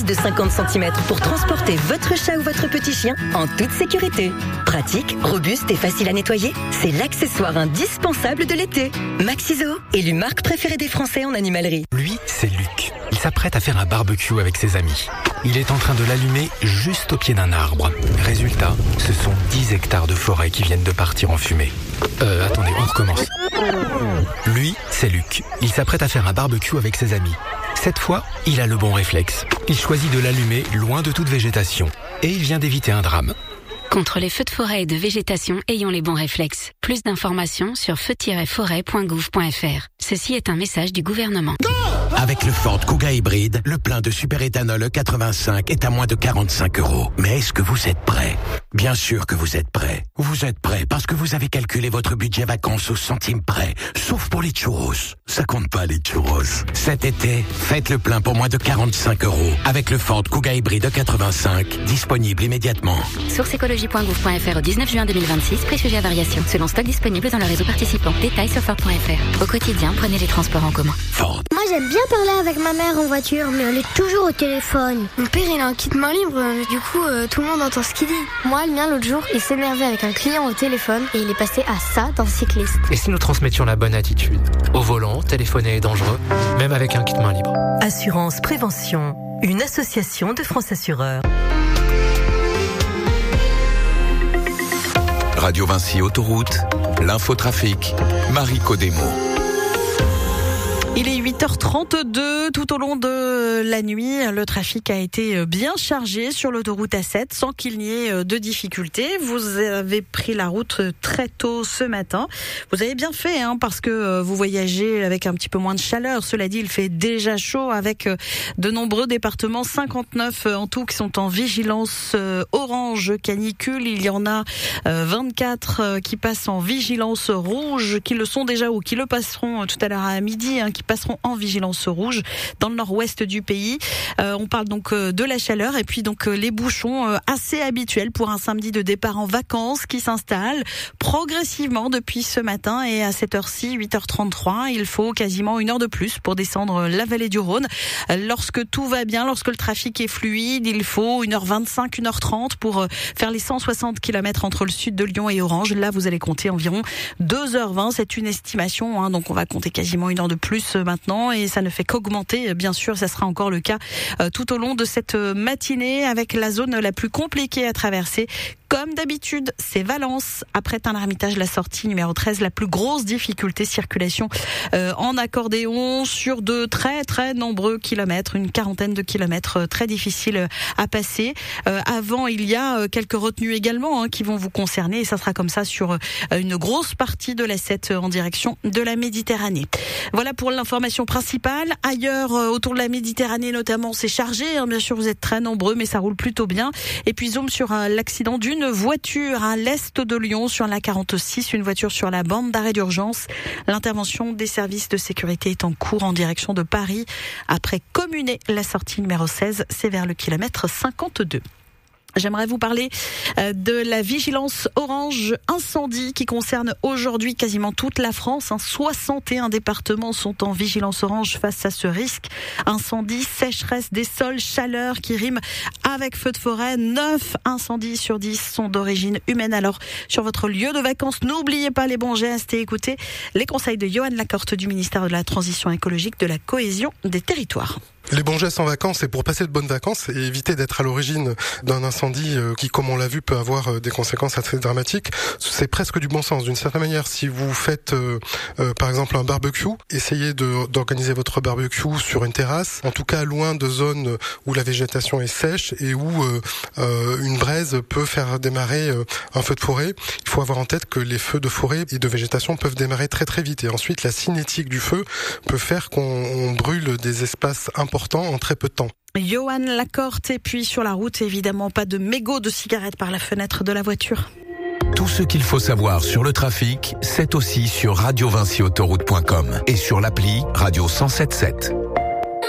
de 50 cm pour transporter votre chat ou votre petit chien en toute sécurité. Pratique, robuste et facile à nettoyer, c'est l'accessoire indispensable de l'été. Maxiso, élu marque préférée des Français en animalerie. Lui, c'est Luc. Il s'apprête à faire un barbecue avec ses amis. Il est en train de l'allumer juste au pied d'un arbre. Résultat, ce sont 10 hectares de forêt qui viennent de partir en fumée. Attendez, on recommence. Lui, c'est Luc. Il s'apprête à faire un barbecue avec ses amis. Cette fois, il a le bon réflexe. Il choisit de l'allumer loin de toute végétation. Et il vient d'éviter un drame. Contre les feux de forêt et de végétation, ayons les bons réflexes. Plus d'informations sur feu-forêt.gouv.fr. Ceci est un message du gouvernement. Avec le Ford Kuga hybride, le plein de superéthanol E85 est à moins de 45 €. Mais est-ce que vous êtes prêts ? Bien sûr que vous êtes prêts. Vous êtes prêts parce que vous avez calculé votre budget vacances au centime près. Sauf pour les churros. Ça compte pas les churros. Cet été, faites le plein pour moins de 45 € avec le Ford Kuga hybride E85, disponible immédiatement. Source écologie.gouv.fr au 19 juin 2026, prix sujet à variation. Selon stock disponible dans le réseau participant. Détails sur Ford.fr. Au quotidien, prenez les transports en commun. Ford. Moi j'aime bien parler avec ma mère en voiture, mais elle est toujours au téléphone. Mon père il a un kit main libre, du coup tout le monde entend ce qu'il dit. Moi le mien l'autre jour, il s'énervait avec un client au téléphone et il est passé à ça d'un cycliste. Et si nous transmettions la bonne attitude ? Au volant, téléphoner est dangereux, même avec un kit main libre. Assurance Prévention, une association de France Assureurs. Radio Vinci Autoroute, l'infotrafic, Marie Codemo. Il est 8h32, tout au long de la nuit, le trafic a été bien chargé sur l'autoroute A7 sans qu'il n'y ait de difficultés. Vous avez pris la route très tôt ce matin. Vous avez bien fait parce que vous voyagez avec un petit peu moins de chaleur. Cela dit, il fait déjà chaud avec de nombreux départements, 59 en tout qui sont en vigilance orange canicule. Il y en a 24 qui passent en vigilance rouge, qui le sont déjà ou qui le passeront tout à l'heure à midi, qui passeront en vigilance rouge dans le nord-ouest du pays. On parle donc de la chaleur et puis donc les bouchons assez habituels pour un samedi de départ en vacances qui s'installe progressivement depuis ce matin et à cette heure-ci, 8h33, il faut quasiment une heure de plus pour descendre la vallée du Rhône. Lorsque tout va bien, lorsque le trafic est fluide, il faut 1h25, 1h30 pour faire les 160 km entre le sud de Lyon et Orange. Là, vous allez compter environ 2h20. C'est une estimation, donc on va compter quasiment une heure de plus maintenant et ça ne fait qu'augmenter. Bien sûr, ça sera encore le cas tout au long de cette matinée avec la zone la plus compliquée à traverser. Comme d'habitude, c'est Valence. Après Tain-l'Hermitage, la sortie numéro 13, la plus grosse difficulté circulation en accordéon sur de très très nombreux kilomètres, une quarantaine de kilomètres très difficiles à passer. Avant, il y a quelques retenues également qui vont vous concerner et ça sera comme ça sur une grosse partie de la 7 en direction de la Méditerranée. Voilà pour l'information principale. Ailleurs, autour de la Méditerranée notamment, c'est chargé. Bien sûr, vous êtes très nombreux, mais ça roule plutôt bien. Et puis zoom sur l'accident d'une voiture à l'est de Lyon sur la 46, une voiture sur la bande d'arrêt d'urgence. L'intervention des services de sécurité est en cours en direction de Paris. Après Communé, la sortie numéro 16, c'est vers le kilomètre 52. J'aimerais vous parler de la vigilance orange incendie qui concerne aujourd'hui quasiment toute la France. 61 départements sont en vigilance orange face à ce risque. Incendie, sécheresse des sols, chaleur qui rime avec feu de forêt. 9 incendies sur 10 sont d'origine humaine. Alors, sur votre lieu de vacances, n'oubliez pas les bons gestes et écoutez les conseils de Johan Lacorte du ministère de la Transition écologique, de la cohésion des territoires. Les bons gestes en vacances, c'est pour passer de bonnes vacances et éviter d'être à l'origine d'un incendie qui, comme on l'a vu, peut avoir des conséquences assez dramatiques. C'est presque du bon sens. D'une certaine manière, si vous faites par exemple un barbecue, essayez d'organiser votre barbecue sur une terrasse, en tout cas loin de zones où la végétation est sèche et où une braise peut faire démarrer un feu de forêt. Il faut avoir en tête que les feux de forêt et de végétation peuvent démarrer très très vite et ensuite la cinétique du feu peut faire qu'on brûle des espaces importants en très peu de temps. Johan Lacorte, et puis sur la route, évidemment pas de mégots de cigarettes par la fenêtre de la voiture. Tout ce qu'il faut savoir sur le trafic, c'est aussi sur radiovinciautoroute.com et sur l'appli Radio 107.7.